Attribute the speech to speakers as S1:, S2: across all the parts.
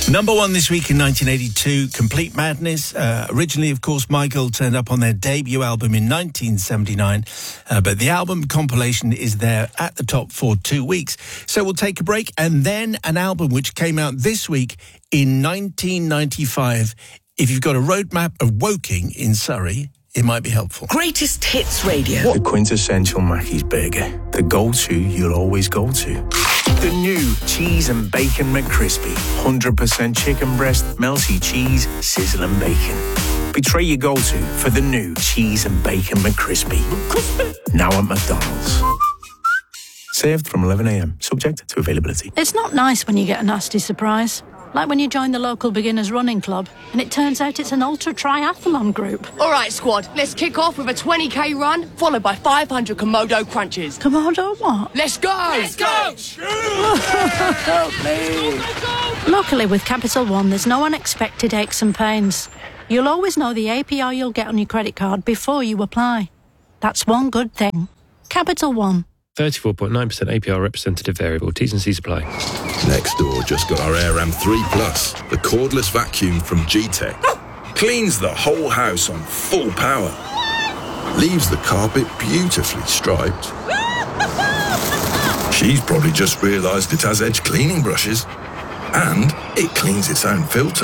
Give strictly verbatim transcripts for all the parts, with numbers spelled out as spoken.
S1: Number one this week in nineteen eighty-two, Complete Madness. Uh, originally, of course, My Girl turned up on their debut album in nineteen seventy-nine, uh, but the album compilation is there at the top for two weeks. So we'll take a break, and then an album which came out this week in nineteen ninety-five. If you've got a roadmap of Woking in Surrey, it might be helpful.
S2: Greatest Hits Radio.
S3: The quintessential Mackey's burger. The go-to you'll always go to. The new Cheese and Bacon McCrispy. one hundred percent chicken breast, melty cheese, sizzling bacon. Betray your go-to for the new Cheese and Bacon McCrispy. McCrispy. Now at McDonald's. Served from eleven a.m. Subject to availability.
S4: It's not nice when you get a nasty surprise. Like when you join the local beginners running club and it turns out it's an ultra triathlon group.
S5: All right, squad, let's kick off with a twenty k run, followed by five hundred Komodo crunches.
S4: Komodo what?
S5: Let's go!
S2: Let's go!
S4: Help me. Luckily, with Capital One, there's no unexpected aches and pains. You'll always know the A P R you'll get on your credit card before you apply. That's one good thing. Capital One.
S6: thirty-four point nine percent A P R representative variable. T's and C's apply.
S7: Nextdoor just got our AirAm three plus, the cordless vacuum from G-Tech. Cleans the whole house on full power. Leaves the carpet beautifully striped. She's probably just realised it has edge cleaning brushes. And it cleans its own filter.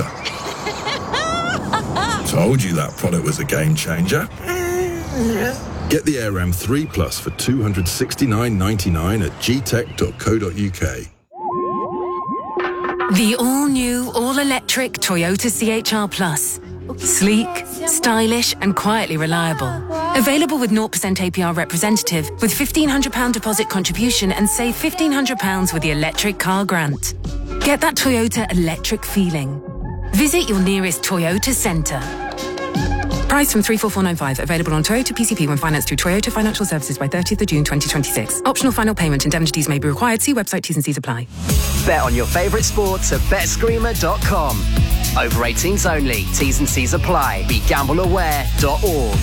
S7: Told you that product was a game changer. Get the AirAm three plus for two hundred sixty-nine ninety-nine at g tech dot co dot u k.
S8: The all-new, all-electric Toyota C H R Plus. Sleek, stylish and quietly reliable. Available with zero percent A P R representative with fifteen hundred pounds deposit contribution and save fifteen hundred pounds with the electric car grant. Get that Toyota electric feeling. Visit your nearest Toyota centre. Price from three four four nine five. Available on Toyota P C P when financed through Toyota Financial Services by thirtieth of June twenty twenty-six. Optional final payment. Indemnities may be required. See website T's and C's apply.
S9: Bet on your favourite sports at bet screamer dot com. Over eighteens only. T's and C's apply. Be gamble aware dot org.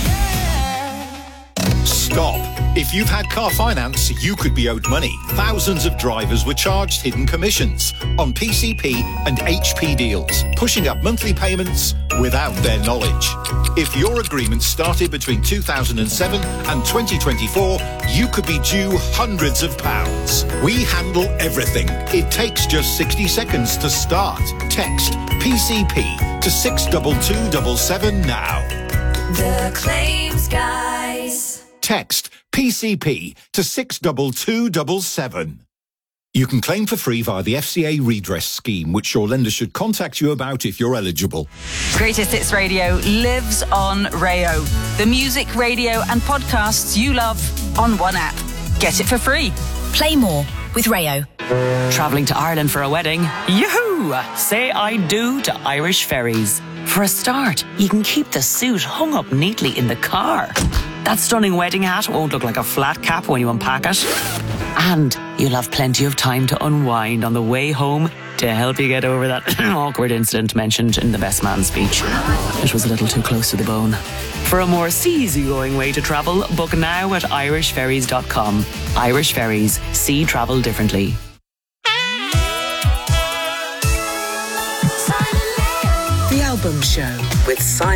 S10: Stop. If you've had car finance, you could be owed money. Thousands of drivers were charged hidden commissions on P C P and H P deals, pushing up monthly payments without their knowledge. If your agreement started between two thousand seven and twenty twenty-four, you could be due hundreds of pounds. We handle everything. It takes just sixty seconds to start. Text P C P to six two two seven seven now.
S11: The Claims Guys.
S10: Text P C P to six two two seven seven. You can claim for free via the F C A redress scheme, which your lender should contact you about if you're eligible.
S12: Greatest Hits Radio lives on Rayo. The music, radio and podcasts you love on one app. Get it for free.
S13: Play more with Rayo.
S14: Travelling to Ireland for a wedding? Yoo-hoo! Say I do to Irish Ferries. For a start, you can keep the suit hung up neatly in the car. That stunning wedding hat won't look like a flat cap when you unpack it. And you'll have plenty of time to unwind on the way home to help you get over that awkward incident mentioned in the best man speech. It was a little too close to the bone. For a more easygoing way to travel, book now at irish ferries dot com. Irish Ferries. See travel differently.
S2: The Album Show with Simon